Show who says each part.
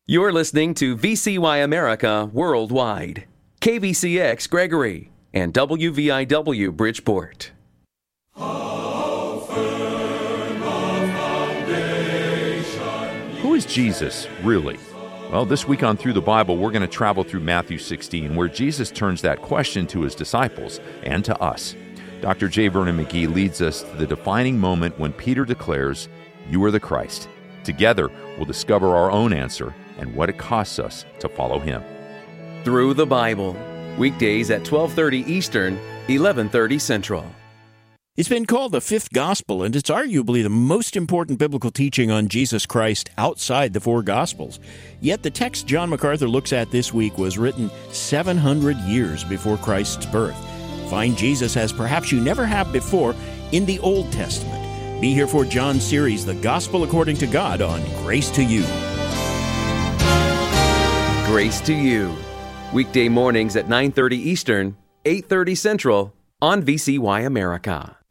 Speaker 1: You're listening to VCY America Worldwide, KVCX Gregory, and WVIW Bridgeport.
Speaker 2: Who is Jesus, really? Well, this week on Through the Bible, we're going to travel through Matthew 16, where Jesus turns that question to his disciples and to us. Dr. J. Vernon McGee leads us to the defining moment when Peter declares, "You are the Christ." Together, we'll discover our own answer and what it costs us to follow him.
Speaker 1: Through the Bible, weekdays at 12:30 Eastern, 11:30 Central.
Speaker 3: It's been called the fifth gospel, and it's arguably the most important biblical teaching on Jesus Christ outside the four gospels. Yet the text John MacArthur looks at this week was written 700 years before Christ's birth. Find Jesus as perhaps you never have before in the Old Testament. Be here for John's series, The Gospel According to God, on Grace to You.
Speaker 1: Grace to You. Weekday mornings at 9:30 Eastern, 8:30 Central on VCY America.